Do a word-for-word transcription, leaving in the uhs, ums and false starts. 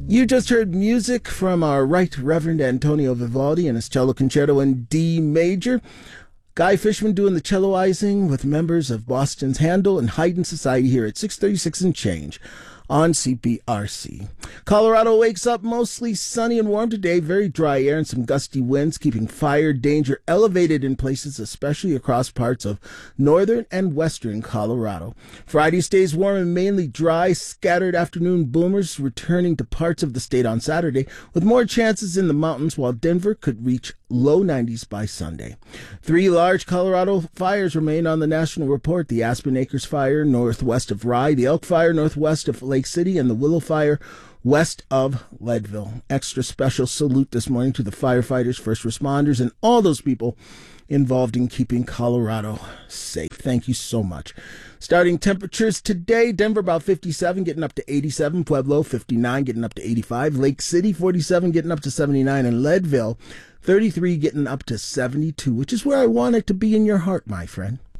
You just heard music from our Right Reverend Antonio Vivaldi and his cello concerto in D major. Guy Fishman doing the celloizing with members of Boston's Handel and Haydn Society here at six thirty-six and change on C P R C. Colorado wakes up mostly sunny and warm today. Very dry air and some gusty winds, keeping fire danger elevated in places, especially across parts of northern and western Colorado. Friday stays warm and mainly dry. Scattered afternoon boomers returning to parts of the state on Saturday, with more chances in the mountains, while Denver could reach low nineties by Sunday. Three large Colorado fires remain on the national report: the Aspen Acres fire northwest of Rye, the Elk fire northwest of Lake City, and the Willow fire west of Leadville. Extra special salute this morning to the firefighters, first responders, and all those people involved in keeping Colorado safe. Thank you so much. Starting temperatures today: Denver about fifty-seven, getting up to eighty-seven. Pueblo fifty-nine, getting up to eighty-five. Lake City forty-seven, getting up to seventy-nine. And Leadville thirty-three, getting up to seventy-two, which is where I want it to be in your heart, my friend.